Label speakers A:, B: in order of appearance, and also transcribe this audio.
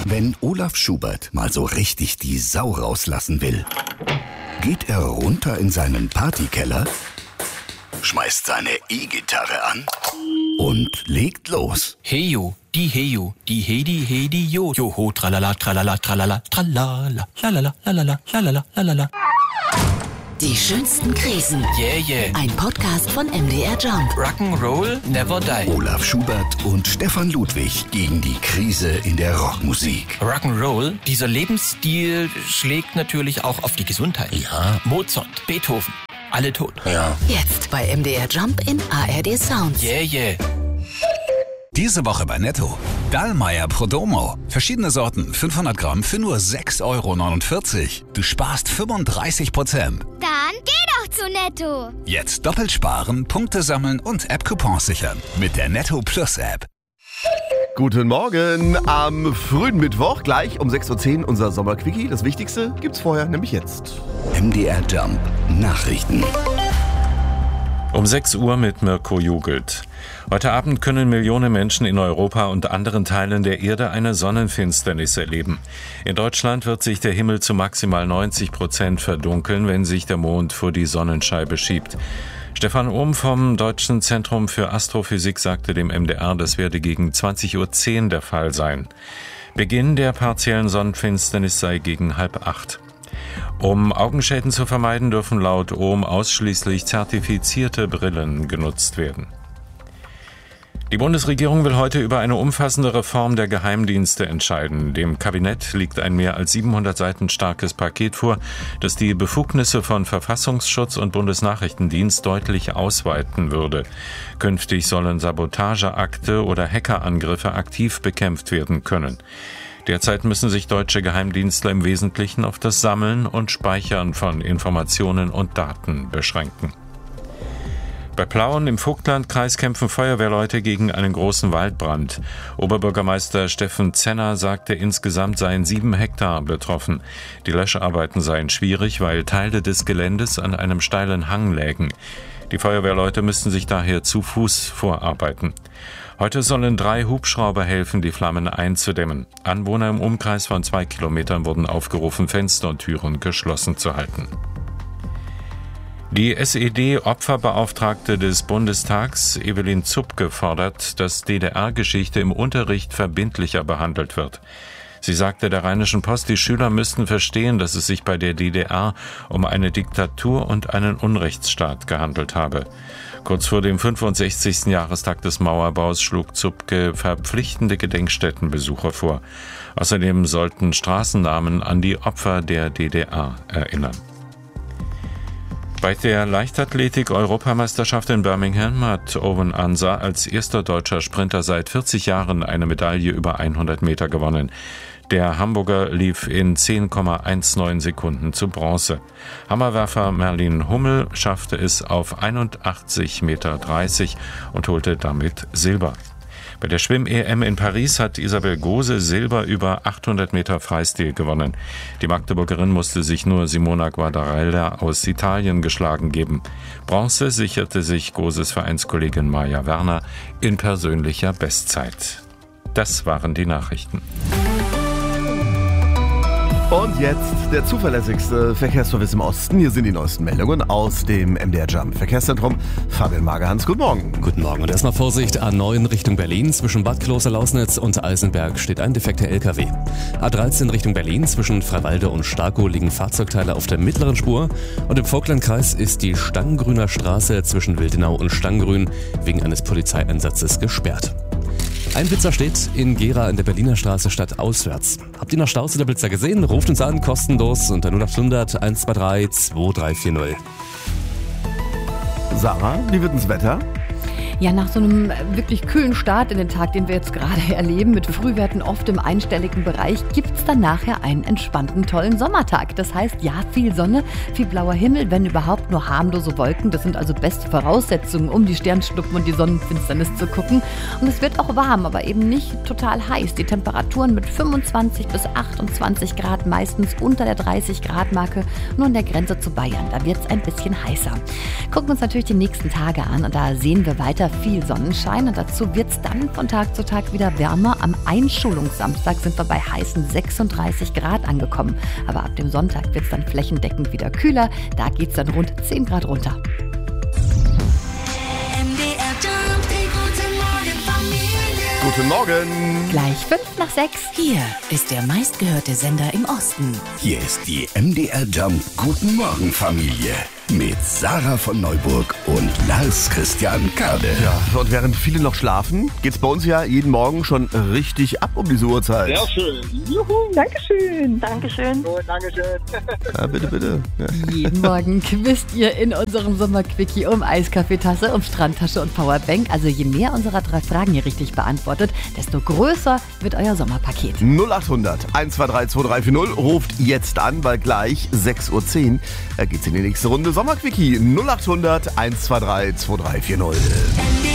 A: Wenn Olaf Schubert mal so richtig die Sau rauslassen will, geht er runter in seinen Partykeller, schmeißt seine E-Gitarre an und legt los.
B: Heyo, die hedi, jo, joho, tralala, tralala, tralala, tralala, lalala, lalala, lalala, lalala.
C: Die schönsten Krisen.
B: Yeah.
C: Ein Podcast von MDR Jump.
B: Rock'n'Roll never die.
A: Olaf Schubert und Stefan Ludwig gegen die Krise in der Rockmusik.
B: Rock'n'Roll, dieser Lebensstil schlägt natürlich auch auf die Gesundheit.
A: Ja.
B: Mozart, Beethoven, alle tot.
A: Ja.
C: Jetzt bei MDR Jump in ARD Sounds.
B: Yeah.
D: Diese Woche bei Netto. Dallmayr Prodomo. Verschiedene Sorten, 500 Gramm für nur 6,49 €. Du sparst 35%.
E: Dann geh doch zu Netto.
D: Jetzt doppelt sparen, Punkte sammeln und App-Coupons sichern. Mit der Netto Plus App.
F: Guten Morgen am frühen Mittwoch, gleich um 6:10 Uhr unser Sommerquickie. Das Wichtigste gibt's vorher, nämlich jetzt.
A: MDR Jump Nachrichten.
G: Um 6 Uhr mit Mirko Jugelt. Heute Abend können Millionen Menschen in Europa und anderen Teilen der Erde eine Sonnenfinsternis erleben. In Deutschland wird sich der Himmel zu maximal 90% verdunkeln, wenn sich der Mond vor die Sonnenscheibe schiebt. Stefan Ohm vom Deutschen Zentrum für Astrophysik sagte dem MDR, das werde gegen 20:10 Uhr der Fall sein. Beginn der partiellen Sonnenfinsternis sei gegen 7:30. Um Augenschäden zu vermeiden, dürfen laut Ohm ausschließlich zertifizierte Brillen genutzt werden. Die Bundesregierung will heute über eine umfassende Reform der Geheimdienste entscheiden. Dem Kabinett liegt ein mehr als 700 Seiten starkes Paket vor, das die Befugnisse von Verfassungsschutz und Bundesnachrichtendienst deutlich ausweiten würde. Künftig sollen Sabotageakte oder Hackerangriffe aktiv bekämpft werden können. Derzeit müssen sich deutsche Geheimdienstler im Wesentlichen auf das Sammeln und Speichern von Informationen und Daten beschränken. Bei Plauen im Vogtlandkreis kämpfen Feuerwehrleute gegen einen großen Waldbrand. Oberbürgermeister Steffen Zenner sagte, insgesamt seien 7 Hektar betroffen. Die Löscharbeiten seien schwierig, weil Teile des Geländes an einem steilen Hang lägen. Die Feuerwehrleute müssten sich daher zu Fuß vorarbeiten. Heute sollen 3 Hubschrauber helfen, die Flammen einzudämmen. Anwohner im Umkreis von 2 Kilometern wurden aufgerufen, Fenster und Türen geschlossen zu halten. Die SED-Opferbeauftragte des Bundestags, Evelyn Zupke, fordert, dass DDR-Geschichte im Unterricht verbindlicher behandelt wird. Sie sagte der Rheinischen Post, die Schüler müssten verstehen, dass es sich bei der DDR um eine Diktatur und einen Unrechtsstaat gehandelt habe. Kurz vor dem 65. Jahrestag des Mauerbaus schlug Zupke verpflichtende Gedenkstättenbesucher vor. Außerdem sollten Straßennamen an die Opfer der DDR erinnern. Bei der Leichtathletik-Europameisterschaft in Birmingham hat Owen Ansa als erster deutscher Sprinter seit 40 Jahren eine Medaille über 100 Meter gewonnen. Der Hamburger lief in 10,19 Sekunden zu Bronze. Hammerwerfer Merlin Hummel schaffte es auf 81,30 Meter und holte damit Silber. Bei der Schwimm-EM in Paris hat Isabel Gose Silber über 800 Meter Freistil gewonnen. Die Magdeburgerin musste sich nur Simona Guardarella aus Italien geschlagen geben. Bronze sicherte sich Goses Vereinskollegin Maja Werner in persönlicher Bestzeit. Das waren die Nachrichten.
F: Und jetzt der zuverlässigste Verkehrsservice im Osten. Hier sind die neuesten Meldungen aus dem MDR Jump Verkehrszentrum. Fabian Magerhans, guten Morgen.
H: Guten Morgen und erstmal Vorsicht, A9 Richtung Berlin. Zwischen Bad Kloster-Lausnitz und Eisenberg steht ein defekter LKW. A13 Richtung Berlin. Zwischen Freiwalde und Starkow liegen Fahrzeugteile auf der mittleren Spur. Und im Vogtlandkreis ist die Stangengrüner Straße zwischen Wildenau und Stangengrün wegen eines Polizeieinsatzes gesperrt. Ein Blitzer steht in Gera in der Berliner Straße stadtauswärts. Habt ihr noch Staus oder Blitzer gesehen? Ruft uns an, kostenlos unter 0800 123 2340.
F: Sarah, wie wird das Wetter?
I: Ja, nach so einem wirklich kühlen Start in den Tag, den wir jetzt gerade erleben, mit Frühwerten oft im einstelligen Bereich, gibt's dann nachher einen entspannten, tollen Sommertag. Das heißt, ja, viel Sonne, viel blauer Himmel, wenn überhaupt nur harmlose Wolken. Das sind also beste Voraussetzungen, um die Sternschnuppen und die Sonnenfinsternis zu gucken. Und es wird auch warm, aber eben nicht total heiß. Die Temperaturen mit 25 bis 28 Grad, meistens unter der 30 Grad Marke, nur an der Grenze zu Bayern. Da wird's ein bisschen heißer. Gucken uns natürlich die nächsten Tage an und da sehen wir weiter weiter viel Sonnenschein und dazu wird es dann von Tag zu Tag wieder wärmer. Am Einschulungssamstag sind wir bei heißen 36 Grad angekommen. Aber ab dem Sonntag wird es dann flächendeckend wieder kühler. Da geht es dann rund 10 Grad runter.
F: Guten Morgen.
I: Gleich 5 nach 6.
C: Hier ist der meistgehörte Sender im Osten.
A: Hier ist die MDR Jump Guten Morgen Familie mit Sarah von Neuburg und Lars Christian Kade.
F: Ja, und während viele noch schlafen, geht's bei uns ja jeden Morgen schon richtig ab um diese Uhrzeit.
J: Sehr schön. Juhu.
K: Dankeschön. Dankeschön.
J: Gut, Dankeschön.
F: Ja, bitte, bitte. Ja.
I: Jeden Morgen quizt ihr in unserem Sommerquickie um Eiskaffeetasse, um Strandtasche und Powerbank. Also je mehr unserer 3 Fragen ihr richtig beantwortet, desto größer wird euer Sommerpaket.
F: 0800 123 2340 ruft jetzt an, weil gleich 6:10 Uhr geht's in die nächste Runde Sommerquickie. 0800 123 2340.